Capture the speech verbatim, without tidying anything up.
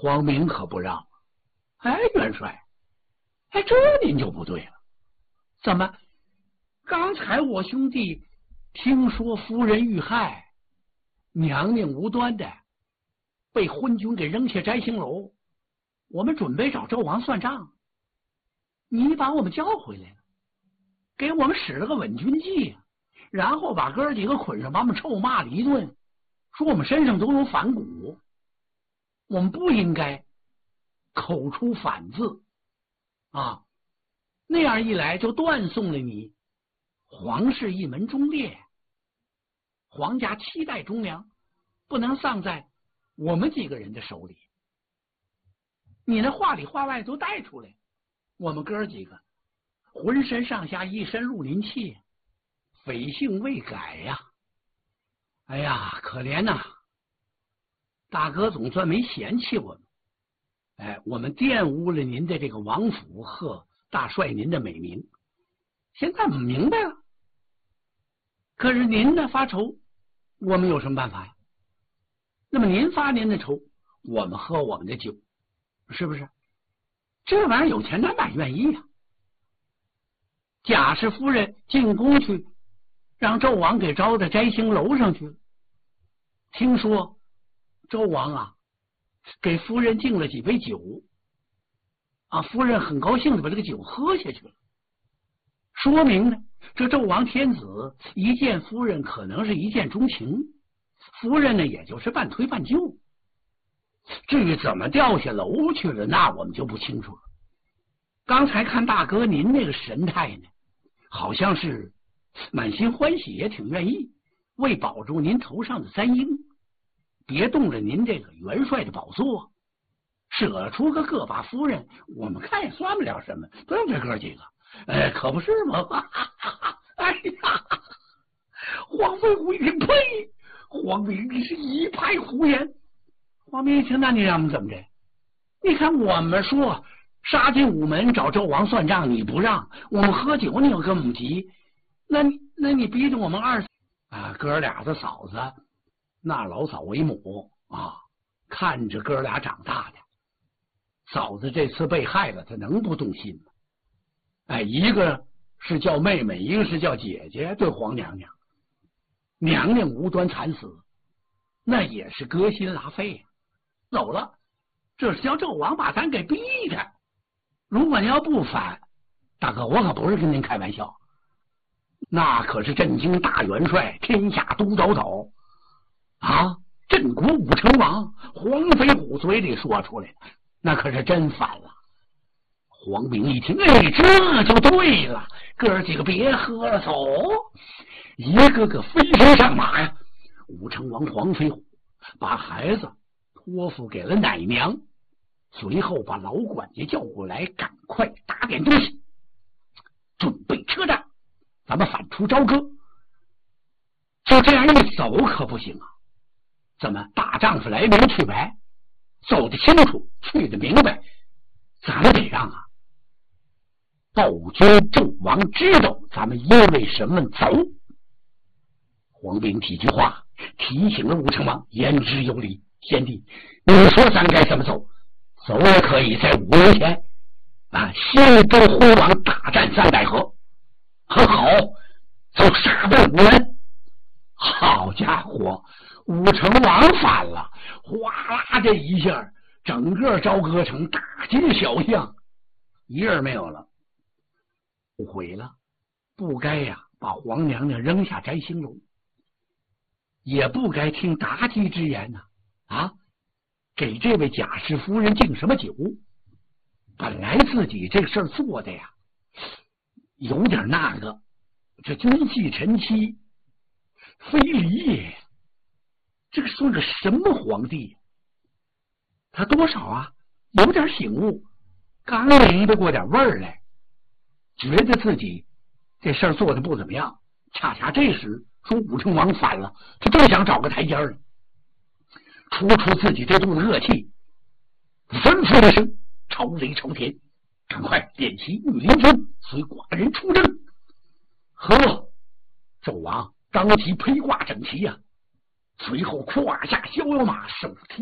黄明可不让。哎，元帅，哎，这您就不对了。怎么？刚才我兄弟听说夫人遇害，娘娘无端的被昏君给扔下摘星楼，我们准备找纣王算账，你把我们叫回来了，给我们使了个稳军计，然后把哥几个捆上，把我们臭骂了一顿，说我们身上都有反骨，我们不应该口出反字啊，那样一来就断送了你皇室一门忠烈，皇家七代忠良不能丧在我们几个人的手里。你那话里话外都带出来，我们哥几个浑身上下一身绿林气，匪性未改呀、啊！哎呀，可怜呐、啊！大哥总算没嫌弃我们，哎，我们玷污了您的这个王府和大帅您的美名，现在我们明白了。可是您呢发愁，我们有什么办法呀？那么您发您的愁，我们喝我们的酒，是不是？这玩意儿有钱难买愿意呀、啊。贾氏夫人进宫去，让纣王给招到摘星楼上去了。听说纣王啊，给夫人敬了几杯酒啊，夫人很高兴的把这个酒喝下去了。说明呢，这纣王天子一见夫人可能是一见钟情，夫人呢也就是半推半就。至于怎么掉下楼去了，那我们就不清楚了。刚才看大哥您那个神态呢，好像是满心欢喜，也挺愿意为保住您头上的三英，别动了您这个元帅的宝座，舍出个个把夫人，我们看也算不了什么，对不对哥几个？哎，可不是吗？哎呀，黄飞虎一听，呸！黄明你是一派胡言。黄明一听，那你让我们怎么着？你看我们说杀进午门找纣王算账，你不让我们喝酒，你又跟我们急，那那你逼着我们二啊哥俩的嫂子纳老嫂为母啊，看着哥俩长大的，嫂子这次被害了，他能不动心吗？哎，一个是叫妹妹，一个是叫姐姐，对皇娘娘，娘娘无端惨死，那也是割心拉肺。走了，这是叫纣王把咱给逼的。如果您要不反，大哥，我可不是跟您开玩笑，那可是震惊大元帅、天下都导导啊，镇国武成王黄飞虎嘴里说出来的，那可是真反了。黄明一听，哎，这就对了，哥几个别喝了，走！一个个飞身上马呀！武成王黄飞虎把孩子托付给了奶娘，随后把老管家叫过来，赶快打点东西，准备车站，咱们反出朝歌。就这样一走可不行啊！怎么大丈夫来明去白，走得清楚，去得明白，咱们得让啊暴君纣王知道咱们因为什么走。黄斌几句话提醒了武成王，言之有理。贤弟，你说咱该怎么走？走也可以在五年前啊，先跟昏王大战三百合，很好，走杀奔五门。好家伙，武成王反了，哗啦这一下，整个朝歌城大街小巷一人没有了。不悔了，不该呀、啊、把皇娘娘扔下摘星楼，也不该听妲己之言呐 啊, 啊，给这位贾氏夫人敬什么酒？本来自己这事儿做的呀，有点那个，这君系臣妻，非礼，这个说个什么皇帝？他多少啊有点醒悟，刚明白过点味儿来。觉得自己这事儿做的不怎么样，恰恰这时说武成王反了，他正想找个台阶儿，出出自己这肚子恶气，吩咐一声，朝雷朝天，赶快点齐御林军，随寡人出征。呵，纣王当即披挂整齐呀、啊，随后胯下逍遥马，手提